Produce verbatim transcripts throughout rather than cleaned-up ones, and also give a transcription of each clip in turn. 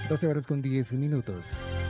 doce horas con diez minutos.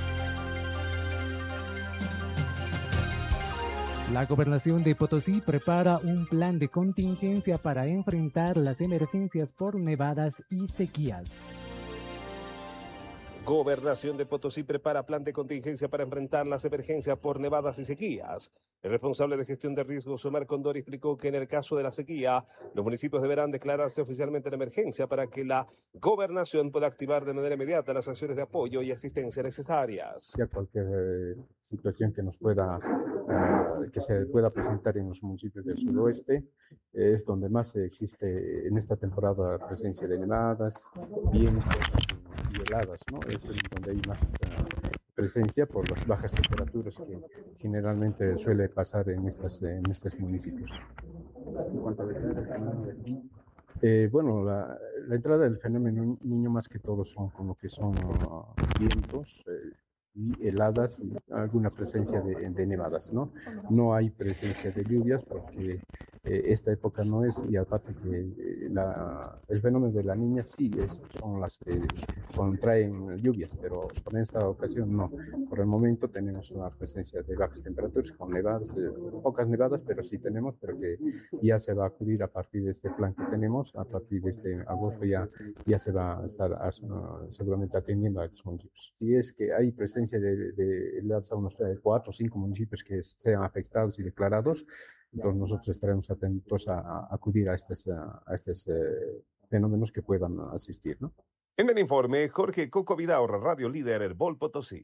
La Gobernación de Potosí prepara un plan de contingencia para enfrentar las emergencias por nevadas y sequías. Gobernación de Potosí prepara plan de contingencia para enfrentar las emergencias por nevadas y sequías. El responsable de gestión de riesgos, Omar Condori, explicó que en el caso de la sequía, los municipios deberán declararse oficialmente en emergencia para que la gobernación pueda activar de manera inmediata las acciones de apoyo y asistencia necesarias. Cualquier eh, situación que nos pueda, uh, que se pueda presentar en los municipios del sudoeste, eh, es donde más existe en esta temporada presencia de nevadas, vientos y heladas, ¿no? Es donde hay más uh, presencia por las bajas temperaturas que generalmente suele pasar en, estas, en estos municipios. En cuanto a eh, bueno, la, la entrada del fenómeno niño más que todo son con lo que son uh, vientos eh, y heladas y alguna presencia de, de nevadas, ¿no? No hay presencia de lluvias porque eh, esta época no es, y aparte que eh, la, el fenómeno de la niña sí es, son las que contraen lluvias, pero por esta ocasión no. Por el momento tenemos una presencia de bajas temperaturas con nevadas, eh, pocas nevadas, pero sí tenemos, pero que ya se va a acudir a partir de este plan que tenemos, a partir de este agosto ya, ya se va a estar a, uh, seguramente atendiendo a estos municipios. Si es que hay presencia de, de heladas a unos cuatro o cinco municipios que sean afectados y declarados, entonces nosotros estaremos atentos a, a acudir a estos, a, a estos eh, fenómenos que puedan asistir, ¿no? En el informe, Jorge Coco Vidaurra, Radio Líder, Herbol Potosí.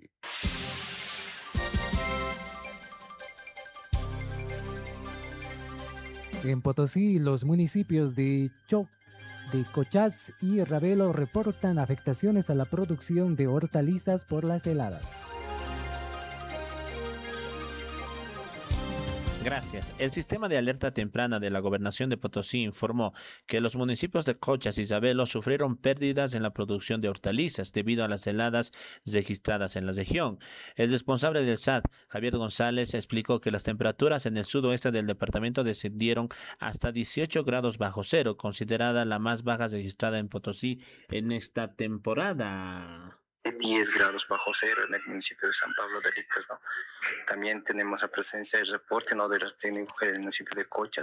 En Potosí, los municipios de Choc, de Cochás y Ravelo reportan afectaciones a la producción de hortalizas por las heladas. Gracias. El sistema de alerta temprana de la Gobernación de Potosí informó que los municipios de Cochas y Ravelo sufrieron pérdidas en la producción de hortalizas debido a las heladas registradas en la región. El responsable del S A D, Javier González, explicó que las temperaturas en el sudoeste del departamento descendieron hasta dieciocho grados bajo cero, considerada la más baja registrada en Potosí en esta temporada. diez grados bajo cero en el municipio de San Pablo de Lipas, ¿no? También tenemos la presencia del reporte, ¿no?, de las técnicas del municipio de Cochas.